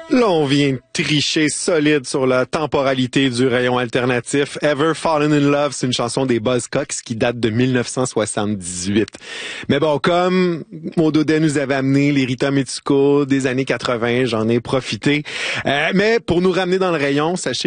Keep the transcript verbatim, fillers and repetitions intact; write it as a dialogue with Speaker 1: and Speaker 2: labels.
Speaker 1: Là, on vient de tricher solide sur la temporalité du rayon alternatif. Ever Fallen in Love, c'est une chanson des Buzzcocks qui date de mille neuf cent soixante-dix-huit. Mais bon, comme Maud Audet nous avait amené les Rita Mitsuko des années quatre-vingts, j'en ai profité. Euh, mais pour nous ramener dans le rayon, sachez